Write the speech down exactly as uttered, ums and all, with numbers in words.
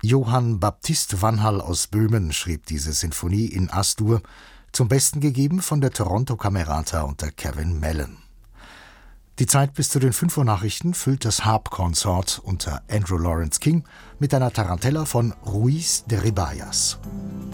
Johann Baptist Vanhal aus Böhmen schrieb diese Sinfonie in As-Dur, zum Besten gegeben von der Toronto Camerata unter Kevin Mellon. Die Zeit bis zu den fünf Uhr Nachrichten füllt das Harp Consort unter Andrew Lawrence King mit einer Tarantella von Ruiz de Ribayas.